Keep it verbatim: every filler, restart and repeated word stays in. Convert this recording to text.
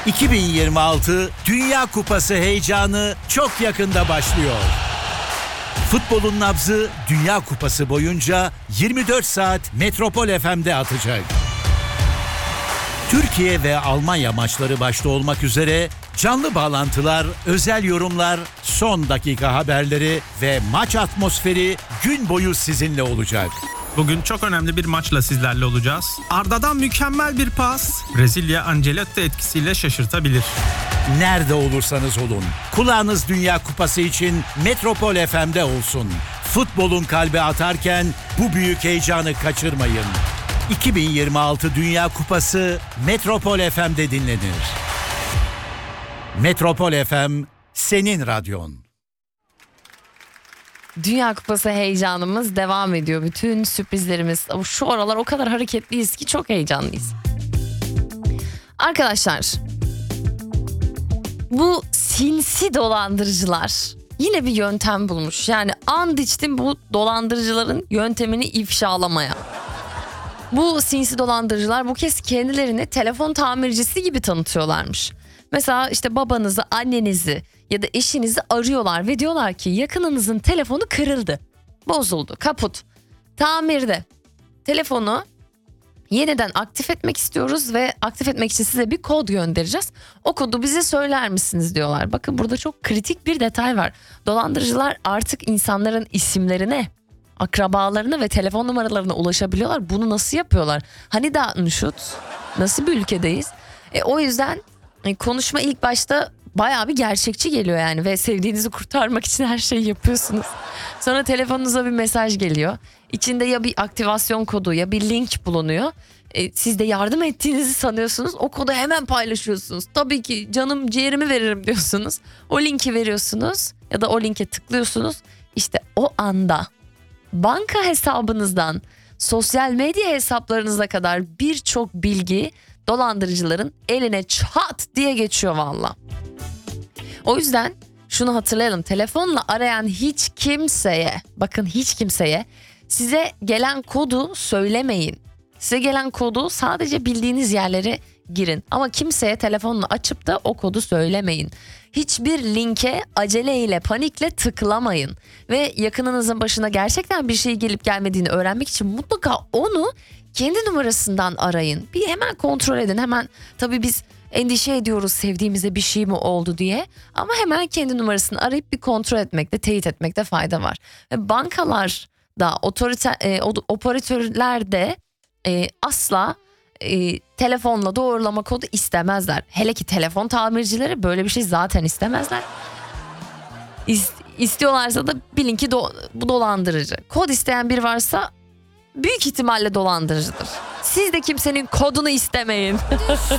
iki bin yirmi altı Dünya Kupası heyecanı çok yakında başlıyor. Futbolun nabzı Dünya Kupası boyunca yirmi dört saat Metropol F M'de atacak. Türkiye ve Almanya maçları başta olmak üzere canlı bağlantılar, özel yorumlar, son dakika haberleri ve maç atmosferi gün boyu sizinle olacak. Bugün çok önemli bir maçla sizlerle olacağız. Arda'dan mükemmel bir pas, Brezilya Ancelotti etkisiyle şaşırtabilir. Nerede olursanız olun, kulağınız Dünya Kupası için Metropol F M'de olsun. Futbolun kalbi atarken bu büyük heyecanı kaçırmayın. iki bin yirmi altı Dünya Kupası Metropol F M'de dinlenir. Metropol F M, senin radyon. Dünya Kupası heyecanımız devam ediyor. Bütün sürprizlerimiz. Şu aralar o kadar hareketliyiz ki çok heyecanlıyız. Arkadaşlar, bu sinsi dolandırıcılar yine bir yöntem bulmuş. Yani and içtim bu dolandırıcıların yöntemini ifşalamaya. Bu sinsi dolandırıcılar bu kez kendilerini telefon tamircisi gibi tanıtıyorlarmış. Mesela işte babanızı, annenizi ya da eşinizi arıyorlar ve diyorlar ki yakınınızın telefonu kırıldı, bozuldu, kaput, tamirde. Telefonu yeniden aktif etmek istiyoruz ve aktif etmek için size bir kod göndereceğiz. O kodu bize söyler misiniz diyorlar. Bakın burada çok kritik bir detay var. Dolandırıcılar artık insanların isimlerine, akrabalarına ve telefon numaralarına ulaşabiliyorlar. Bunu nasıl yapıyorlar? Hani daha nüşut? Nasıl bir ülkedeyiz? E, o yüzden e, konuşma ilk başta bayağı bir gerçekçi geliyor yani ve sevdiğinizi kurtarmak için her şeyi yapıyorsunuz. Sonra telefonunuza bir mesaj geliyor. İçinde ya bir aktivasyon kodu ya bir link bulunuyor. E, siz de yardım ettiğinizi sanıyorsunuz. O kodu hemen paylaşıyorsunuz. Tabii ki canım ciğerimi veririm diyorsunuz. O linki veriyorsunuz ya da o linke tıklıyorsunuz. İşte o anda banka hesabınızdan sosyal medya hesaplarınıza kadar birçok bilgi dolandırıcıların eline çat diye geçiyor valla. O yüzden şunu hatırlayalım. Telefonla arayan hiç kimseye, bakın hiç kimseye size gelen kodu söylemeyin. Size gelen kodu sadece bildiğiniz yerlere girin. Ama kimseye telefonla açıp da o kodu söylemeyin. Hiçbir linke aceleyle, panikle tıklamayın. Ve yakınınızın başına gerçekten bir şey gelip gelmediğini öğrenmek için mutlaka onu kendi numarasından arayın. Bir hemen kontrol edin. Hemen tabii biz endişe ediyoruz sevdiğimize bir şey mi oldu diye. Ama hemen kendi numarasını arayıp bir kontrol etmekte, teyit etmekte fayda var. Ve bankalar da, otorite, e, operatörler de e, asla e, telefonla doğrulama kodu istemezler. Hele ki telefon tamircileri böyle bir şey zaten istemezler. İst, istiyorlarsa da bilin ki do, bu dolandırıcı. Kod isteyen biri varsa büyük ihtimalle dolandırıcıdır. Siz de kimsenin kodunu istemeyin.